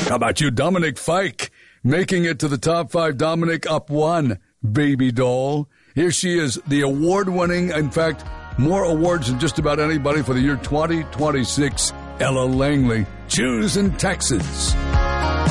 How about you, Dominic Fike? Making it to the top 5, Dominic up 1, baby doll. Here she is, the award-winning, in fact, more awards than just about anybody for the year 2026, Ella Langley. Choose in Texas.